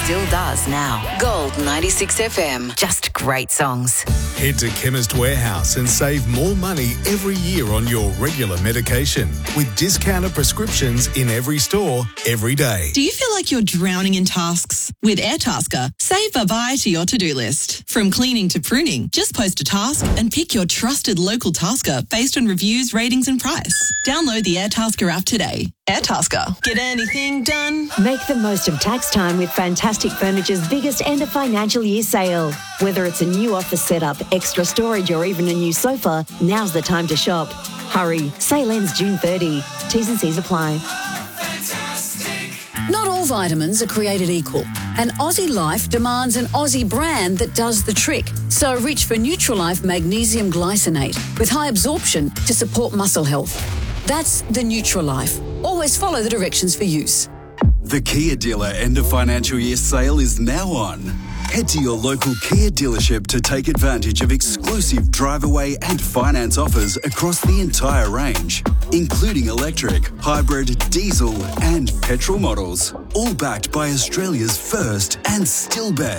still does now. Gold 96 FM. Just great songs. Head to Chemist Warehouse and save more money every year on your regular medication with discounted prescriptions in every store, every day. Do you feel like you're drowning in tasks? With Airtasker, save bye-bye to your to-do list. From cleaning to pruning, just post a task and pick your trusted local tasker based on reviews, ratings and price. Download the Airtasker app today. Airtasker. Get anything done? Make the most of tax time with Fantastic Furniture's biggest end of financial year sale. Whether it's a new office setup, extra storage or even a new sofa, now's the time to shop. Hurry, sale ends June 30. T's and C's apply. Not all vitamins are created equal, and Aussie Life demands an Aussie brand that does the trick. So reach for Nutrilife Magnesium Glycinate with high absorption to support muscle health. That's the Nutrilife. Always follow the directions for use. The Kia dealer end of financial year sale is now on. Head to your local Kia dealership to take advantage of exclusive drive-away and finance offers across the entire range, including electric, hybrid, diesel and petrol models, all backed by Australia's first and still best